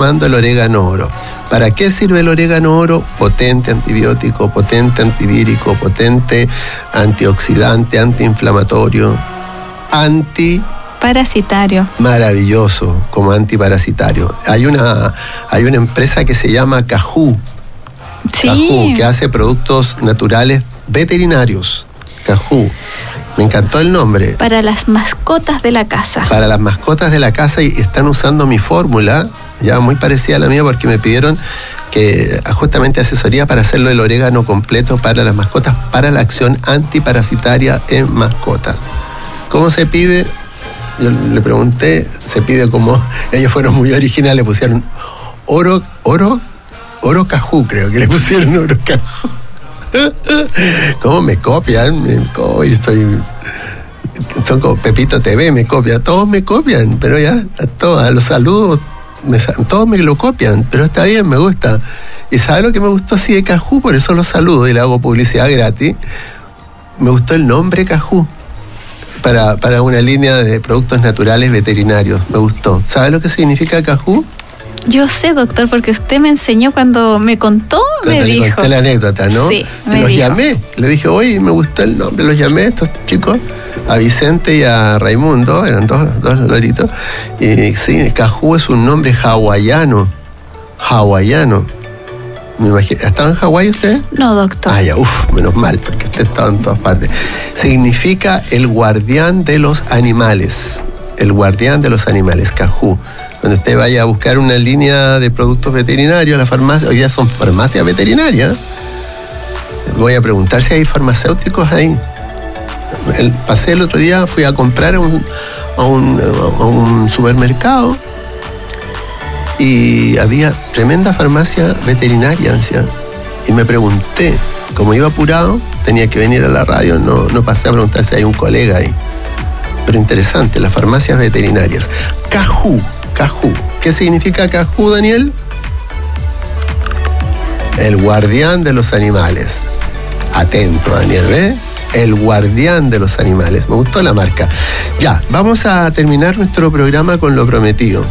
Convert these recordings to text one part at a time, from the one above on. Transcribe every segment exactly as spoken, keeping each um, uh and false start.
utilizando el orégano oro. ¿Para qué sirve el orégano oro? Potente antibiótico, potente antivírico, potente antioxidante, antiinflamatorio, anti... parasitario. Maravilloso, como antiparasitario. Hay una, hay una empresa que se llama Cajú. Sí. Cajú, que hace productos naturales veterinarios. Cajú. Me encantó el nombre. Para las mascotas de la casa. Para las mascotas de la casa, y están usando mi fórmula, ya muy parecida a la mía, porque me pidieron que justamente asesoría para hacerlo el orégano completo para las mascotas, para la acción antiparasitaria en mascotas. ¿Cómo se pide? Yo le pregunté, se pide como, ellos fueron muy originales, pusieron oro, oro, oro cajú, creo que le pusieron oro cajú. ¿Cómo me copian? Me, oh, estoy, son como Pepito T V, me copian, todos me copian, pero ya, a todos, a los saludos, me, todos me lo copian, pero está bien, me gusta. ¿Y sabe lo que me gustó así de Cajú? Por eso lo saludo y le hago publicidad gratis. Me gustó el nombre Cajú. Para, para una línea de productos naturales veterinarios. Me gustó. ¿Sabe lo que significa Cajú? Yo sé, doctor, porque usted me enseñó cuando me contó, cuando me le dijo. Conté la anécdota, ¿no? Sí, me los dijo. llamé. Le dije, oye, me gustó el nombre. Los llamé a estos chicos, a Vicente y a Raimundo, eran dos, dos loritos. Y sí, Cajú es un nombre hawaiano. Hawaiano. Me imagino. ¿Estaba en Hawái usted? No, doctor. Ah, ya, uff, menos mal, porque usted estaba en todas partes. Significa el guardián de los animales. El guardián de los animales, Cajú. Cuando usted vaya a buscar una línea de productos veterinarios, la farmacia, hoy ya son farmacias veterinarias. Voy a preguntar si hay farmacéuticos ahí. El, pasé el otro día, fui a comprar a un, a un, a un supermercado y había tremenda farmacia veterinaria, decía. Y me pregunté, como iba apurado, tenía que venir a la radio, no, no pasé a preguntar si hay un colega ahí. Pero interesante, las farmacias veterinarias. Cajú, Cajú. ¿Qué significa Cajú, Daniel? El guardián de los animales. Atento, Daniel, ¿ves? El guardián de los animales. Me gustó la marca. Ya, vamos a terminar nuestro programa con lo prometido.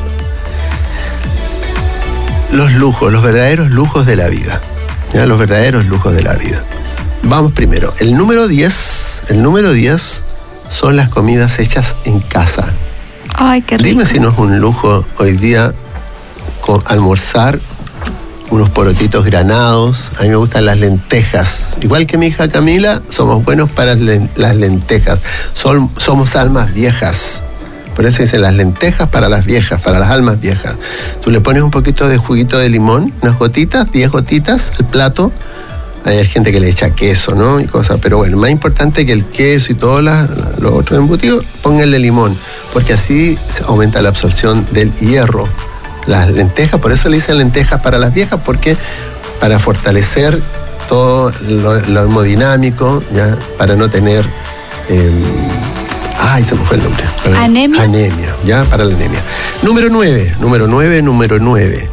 Los lujos, los verdaderos lujos de la vida. ¿Ya? Los verdaderos lujos de la vida. Vamos primero. El número diez, el número diez son las comidas hechas en casa. Ay, qué rico. Dime si no es un lujo hoy día con, almorzar unos porotitos granados. A mí me gustan las lentejas. Igual que mi hija Camila, somos buenos para las lentejas. Son, somos almas viejas. Por eso dicen las lentejas para las viejas, para las almas viejas. Tú le pones un poquito de juguito de limón, unas gotitas, diez gotitas al plato. Hay gente que le echa queso, ¿no? Y cosas, pero bueno, más importante que el queso y todos los otros embutidos, pónganle limón, porque así se aumenta la absorción del hierro. Las lentejas, por eso le dicen lentejas para las viejas, porque para fortalecer todo lo, lo hemodinámico, ¿ya? Para no tener... Eh, Ay, se me fue el nombre. Para, ¿Anemia? Anemia, ya, para la anemia. Número nueve, número nueve, número nueve.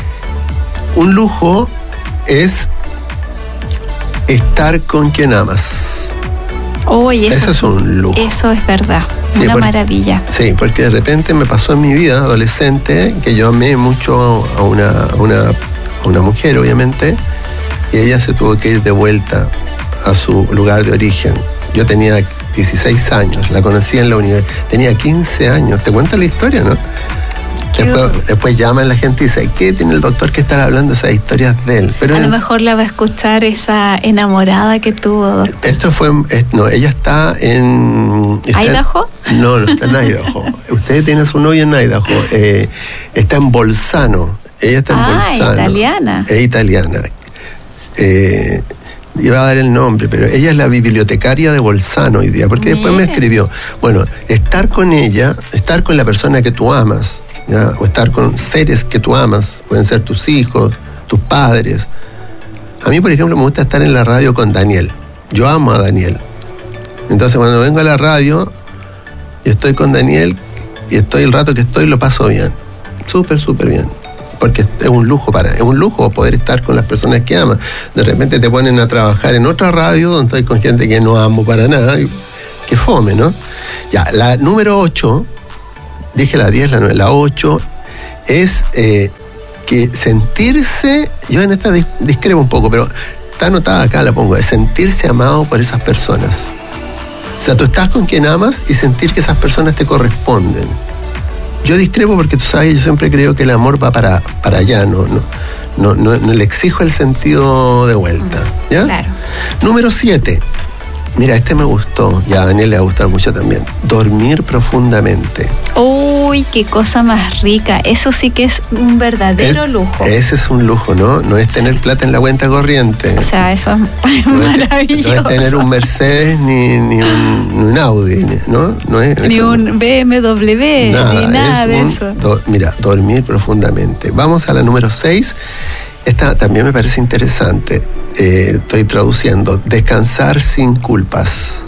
Un lujo es estar con quien amas. Oye, eso, eso es un lujo. Eso es verdad, sí, una porque, maravilla. Sí, porque de repente me pasó en mi vida adolescente que yo amé mucho a una, a una, a una mujer, obviamente, y ella se tuvo que ir de vuelta a su lugar de origen. Yo tenía dieciséis años, la conocí en la universidad, tenía quince años, te cuento la historia, ¿no? Después, después llaman la gente y dice, ¿qué tiene el doctor que estar hablando esas historias de él? Pero a él, lo mejor la va a escuchar esa enamorada que tuvo, doctor. Esto fue, no, ella está en... Está ¿Idaho? En, no, no está en Idaho. Usted tiene a su novio en Idaho. Eh, está en Bolzano. Ella está en ah, Bolzano. italiana. Es italiana. Eh, iba a dar el nombre, pero ella es la bibliotecaria de Bolzano hoy día, porque Bien. después me escribió. Bueno, estar con ella, estar con la persona que tú amas, ¿ya? O estar con seres que tú amas, pueden ser tus hijos, tus padres. A mí, por ejemplo, me gusta estar en la radio con Daniel. Yo amo a Daniel. Entonces, cuando vengo a la radio y estoy con Daniel, y estoy el rato que estoy, lo paso bien. Súper, súper bien. Porque es un lujo para, es un lujo poder estar con las personas que amas. De repente te ponen a trabajar en otra radio donde estoy con gente que no amo para nada. Y, que fome, ¿no? Ya, la número ocho, dije la diez, la nueve, la ocho, es eh, que sentirse, yo en esta dis- discrepo un poco, pero está anotada acá, la pongo, es sentirse amado por esas personas. O sea, tú estás con quien amas y sentir que esas personas te corresponden. Yo discrepo porque tú sabes, yo siempre creo que el amor va para, para allá, no, no, no, no, no le exijo el sentido de vuelta. ¿Ya? Claro. Número siete. Mira, este me gustó, y a Daniel le va a gustar mucho también. Dormir profundamente. Uy, qué cosa más rica. Eso sí que es un verdadero Es- lujo. Ese es un lujo, ¿no? No es tener Sí. plata en la cuenta corriente. O sea, eso es no, es, maravilloso. no es tener un Mercedes ni, ni, un, ni un Audi, ¿no? No es, Ni eso, un B M W, ni nada es de un eso. do- mira, dormir profundamente. Vamos a la número seis. Esta también me parece interesante. Eh, estoy traduciendo. Descansar sin culpas.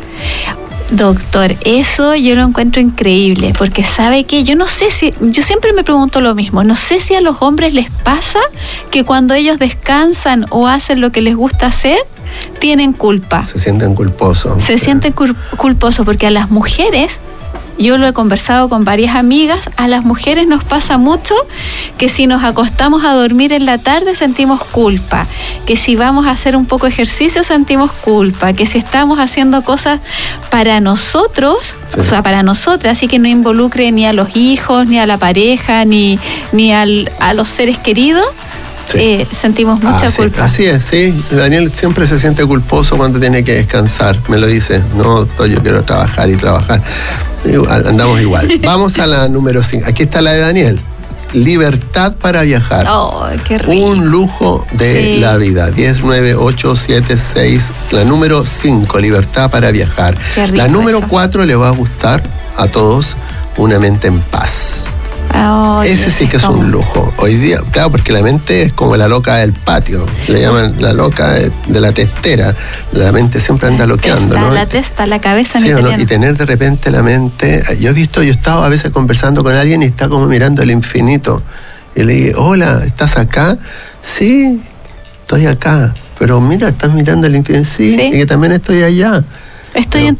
Doctor, eso yo lo encuentro increíble, porque sabe que yo no sé si, yo siempre me pregunto lo mismo, no sé si a los hombres les pasa que cuando ellos descansan o hacen lo que les gusta hacer, tienen culpa. Se sienten culposos. Se Sí. sienten cul- culposos, porque a las mujeres, yo lo he conversado con varias amigas, a las mujeres nos pasa mucho que si nos acostamos a dormir en la tarde sentimos culpa, que si vamos a hacer un poco de ejercicio sentimos culpa, que si estamos haciendo cosas para nosotros, Sí. o sea, para nosotras, así que no involucre ni a los hijos, ni a la pareja, ni, ni al, a los seres queridos, Sí. eh, sentimos mucha Así- culpa. Así es, sí. Daniel siempre se siente culposo cuando tiene que descansar. Me lo dice. No, yo quiero trabajar y trabajar. Igual, andamos igual. Vamos a la número cinco. Aquí está la de Daniel. Libertad para viajar. Oh, qué rico. Un lujo de Sí. la vida. diez, nueve, ocho, siete, seis. La número cinco, libertad para viajar. Qué rico La número eso. cuatro le va a gustar a todos, una mente en paz. Oh, Ese sí que es como- un lujo. Hoy día, claro, porque la mente es como la loca del patio. Le llaman la loca de, de la testera. La mente siempre anda loqueando, Testa, ¿no? la testa, la cabeza en Sí, ¿o no? italiano. Y tener de repente la mente. Yo he visto, yo he estado a veces conversando con alguien y está como mirando el infinito. Y le digo, hola, ¿estás acá? Sí, estoy acá. Pero mira, estás mirando el infinito. Sí, Sí. y que también estoy allá. Estoy Pero- en